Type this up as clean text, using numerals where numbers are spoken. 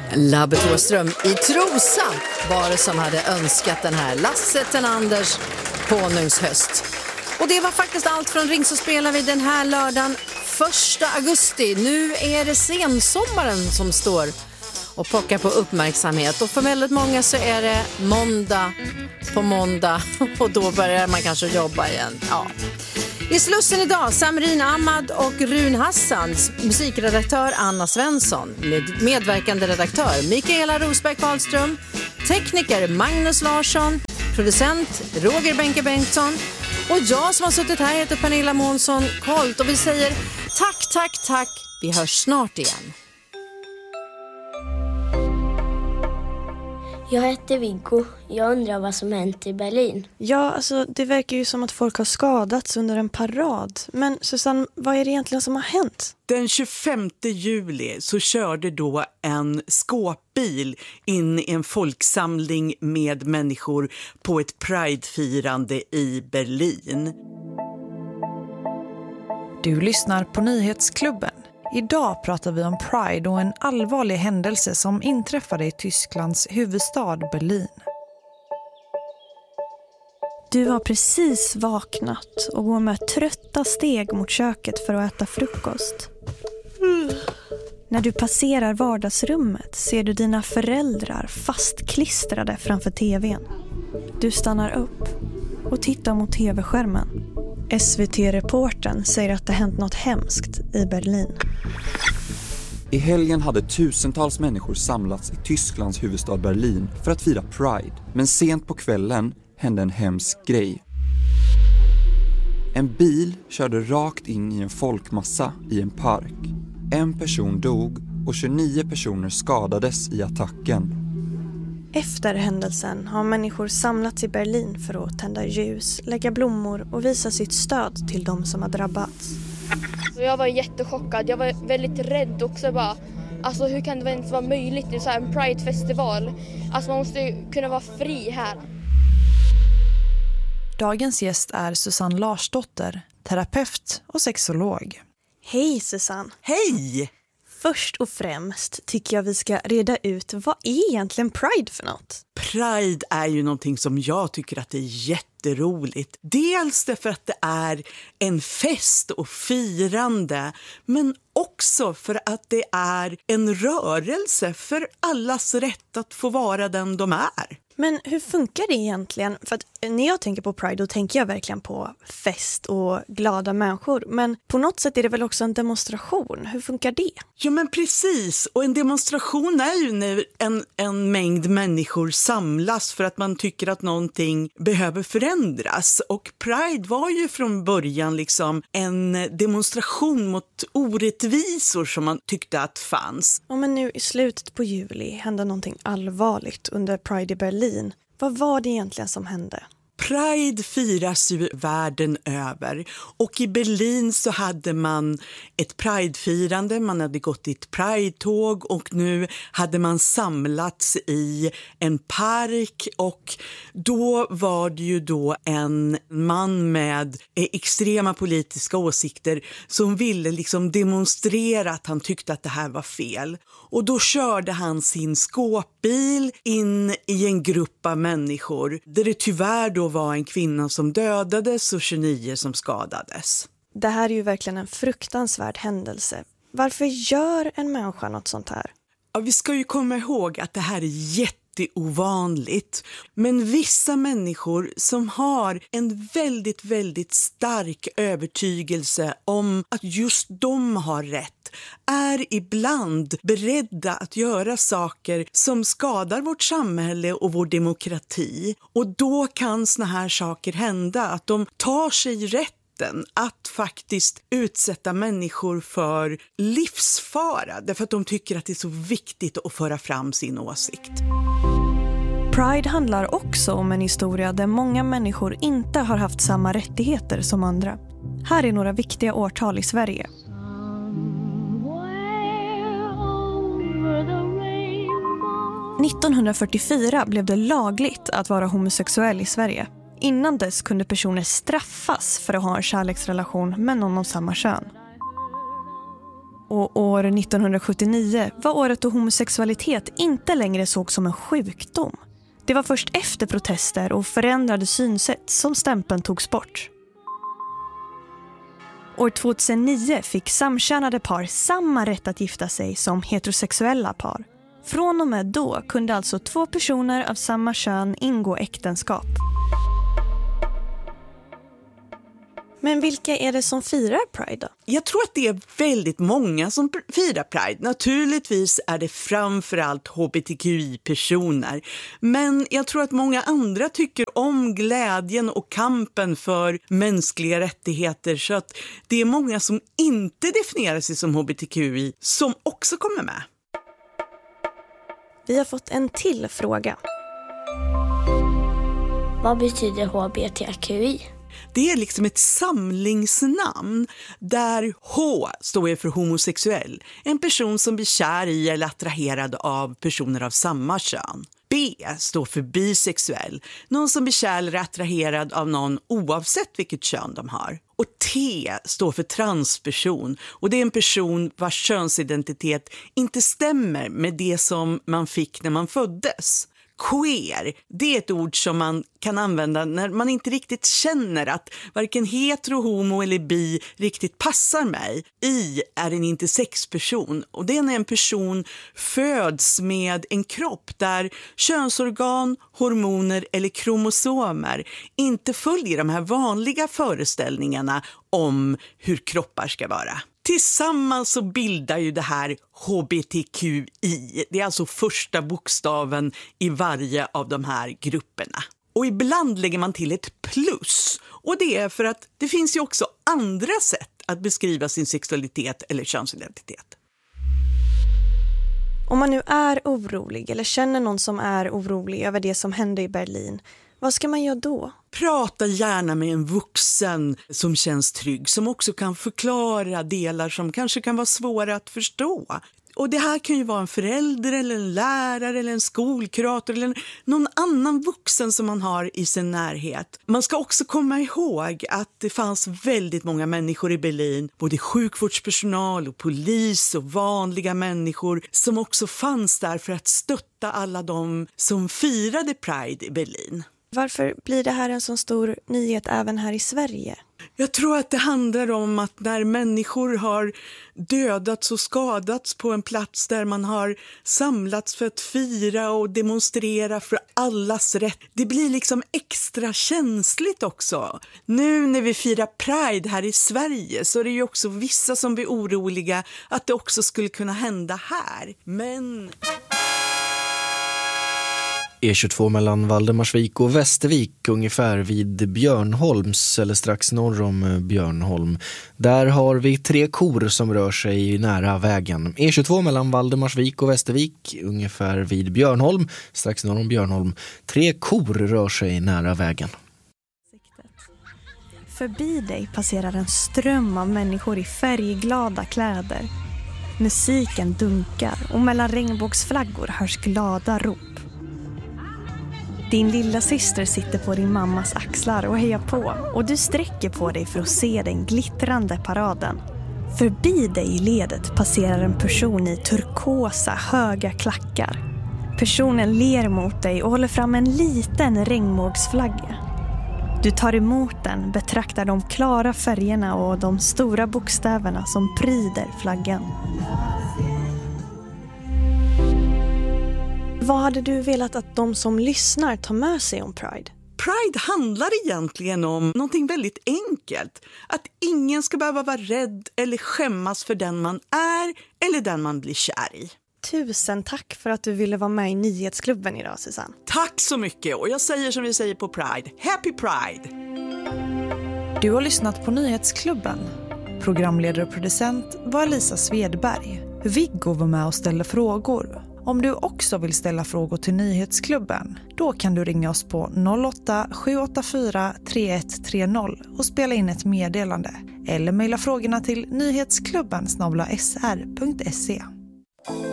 Labbe Thåström i Trosa var det som hade önskat den här Lasse Tenanders honungshöst. Och det var faktiskt allt från Ring så spelar vi den här lördagen 1 augusti. Nu är det sensommaren som står och pockar på uppmärksamhet. Och för väldigt många så är det måndag på måndag och då börjar man kanske jobba igen. Ja. I Slussen idag, Samrin Ahmad och Run Hassans, musikredaktör Anna Svensson, medverkande redaktör Mikaela Rosberg Karlström, tekniker Magnus Larsson, producent Roger Benke Bengtsson och jag som har suttit här heter Pernilla Månsson Kolt och vi säger tack, vi hörs snart igen. Jag heter Viggo. Jag undrar vad som hänt i Berlin. Ja, alltså det verkar ju som att folk har skadats under en parad. Men Susanne, vad är det egentligen som har hänt? Den 25 juli så körde då en skåpbil in i en folksamling med människor på ett Pride-firande i Berlin. Du lyssnar på Nyhetsklubben. Idag pratar vi om Pride och en allvarlig händelse som inträffade i Tysklands huvudstad Berlin. Du har precis vaknat och går med trötta steg mot köket för att äta frukost. När du passerar vardagsrummet ser du dina föräldrar fastklistrade framför tvn. Du stannar upp och tittar mot tv-skärmen. SVT-reportern säger att det hänt något hemskt i Berlin. I helgen hade tusentals människor samlats i Tysklands huvudstad Berlin för att fira Pride. Men sent på kvällen hände en hemsk grej. En bil körde rakt in i en folkmassa i en park. En person dog och 29 personer skadades i attacken. Efter händelsen har människor samlats i Berlin för att tända ljus, lägga blommor och visa sitt stöd till de som har drabbats. Jag var jättechockad. Jag var väldigt rädd också. Bara, alltså, hur kan det ens vara möjligt? Det är så här en Pride-festival. Alltså, man måste ju kunna vara fri här. Dagens gäst är Susanne Larsdotter, terapeut och sexolog. Hej Susanne! Hej! Först och främst tycker jag vi ska reda ut vad är egentligen Pride för något? Pride är ju någonting som jag tycker att det är jätteroligt. Dels därför att det är en fest och firande, men också för att det är en rörelse för allas rätt att få vara den de är. Men hur funkar det egentligen? För att när jag tänker på Pride då tänker jag verkligen på fest och glada människor. Men på något sätt är det väl också en demonstration. Hur funkar det? Ja men precis. Och en demonstration är ju när en mängd människor samlas för att man tycker att någonting behöver förändras. Och Pride var ju från början liksom en demonstration mot orättvisor som man tyckte att fanns. Ja, men nu i slutet på juli hände någonting allvarligt under Pride i Berlin. Vad var det egentligen som hände? Pride firas ju världen över och i Berlin så hade man ett Pride-firande, man hade gått i ett Pride-tåg och nu hade man samlats i en park och då var det ju då en man med extrema politiska åsikter som ville liksom demonstrera att han tyckte att det här var fel. Och då körde han sin skåpbil in i en grupp av människor där det tyvärr då var en kvinna som dödades och 29 som skadades. Det här är ju verkligen en fruktansvärd händelse. Varför gör en människa något sånt här? Ja, vi ska ju komma ihåg att det här är jätteovanligt. Men vissa människor som har en väldigt, väldigt stark övertygelse om att just de har rätt är ibland beredda att göra saker som skadar vårt samhälle och vår demokrati. Och då kan såna här saker hända, att de tar sig rätten att faktiskt utsätta människor för livsfara därför att de tycker att det är så viktigt att föra fram sin åsikt. Pride handlar också om en historia där många människor inte har haft samma rättigheter som andra. Här är några viktiga årtal i Sverige. 1944 blev det lagligt att vara homosexuell i Sverige. Innan dess kunde personer straffas för att ha en kärleksrelation med någon av samma kön. Och år 1979 var året då homosexualitet inte längre såg som en sjukdom. Det var först efter protester och förändrade synsätt som stämpeln togs bort. År 2009 fick samkönade par samma rätt att gifta sig som heterosexuella par. Från och med då kunde alltså 2 personer av samma kön ingå äktenskap. Men vilka är det som firar Pride då? Jag tror att det är väldigt många som firar Pride. Naturligtvis är det framförallt hbtqi-personer. Men jag tror att många andra tycker om glädjen och kampen för mänskliga rättigheter. Så att det är många som inte definierar sig som hbtqi som också kommer med. Vi har fått en till fråga. Vad betyder HBTQI? Det är liksom ett samlingsnamn där H står för homosexuell. En person som blir kär i eller attraherad av personer av samma kön. B står för bisexuell. Någon som blir kär eller attraherad av någon oavsett vilket kön de har. Och T står för transperson. Och det är en person vars könsidentitet inte stämmer med det som man fick när man föddes. Queer, det är ett ord som man kan använda när man inte riktigt känner att varken hetero, homo eller bi riktigt passar mig. I är en intersexperson och det är när en person föds med en kropp där könsorgan, hormoner eller kromosomer inte följer de här vanliga föreställningarna om hur kroppar ska vara. Tillsammans så bildar ju det här HBTQI. Det är alltså första bokstaven i varje av de här grupperna. Och ibland lägger man till ett plus. Och det är för att det finns ju också andra sätt att beskriva sin sexualitet eller könsidentitet. Om man nu är orolig eller känner någon som är orolig över det som hände i Berlin, vad ska man göra då? Prata gärna med en vuxen som känns trygg, som också kan förklara delar som kanske kan vara svåra att förstå. Och det här kan ju vara en förälder eller en lärare eller en skolkurator eller någon annan vuxen som man har i sin närhet. Man ska också komma ihåg att det fanns väldigt många människor i Berlin, både sjukvårdspersonal och polis och vanliga människor som också fanns där för att stötta alla de som firade Pride i Berlin. Varför blir det här en så stor nyhet även här i Sverige? Jag tror att det handlar om att när människor har dödats och skadats på en plats där man har samlats för att fira och demonstrera för allas rätt. Det blir liksom extra känsligt också. Nu när vi firar Pride här i Sverige så är det ju också vissa som blir oroliga att det också skulle kunna hända här. Men... E22 mellan Valdemarsvik och Västervik, ungefär vid Björnholms eller strax norr om Björnholm. Där har vi 3 kor som rör sig nära vägen. E22 mellan Valdemarsvik och Västervik, ungefär vid Björnholm, strax norr om Björnholm. 3 kor rör sig nära vägen. Förbi dig passerar en ström av människor i färgglada kläder. Musiken dunkar och mellan regnbågsflaggor hörs glada rop. Din lilla syster sitter på din mammas axlar och hejar på och du sträcker på dig för att se den glittrande paraden. Förbi dig i ledet passerar en person i turkosa höga klackar. Personen ler mot dig och håller fram en liten regnbågsflagga. Du tar emot den, betraktar de klara färgerna och de stora bokstäverna som pryder flaggan. Vad hade du velat att de som lyssnar tar med sig om Pride? Pride handlar egentligen om någonting väldigt enkelt. Att ingen ska behöva vara rädd eller skämmas för den man är eller den man blir kär i. Tusen tack för att du ville vara med i Nyhetsklubben idag, Susanne. Tack så mycket, och jag säger som vi säger på Pride. Happy Pride! Du har lyssnat på Nyhetsklubben. Programledare och producent var Lisa Svedberg. Viggo var med och ställde frågor. Om du också vill ställa frågor till Nyhetsklubben, då kan du ringa oss på 08-784 3130 och spela in ett meddelande. Eller mejla frågorna till nyhetsklubben@sr.se.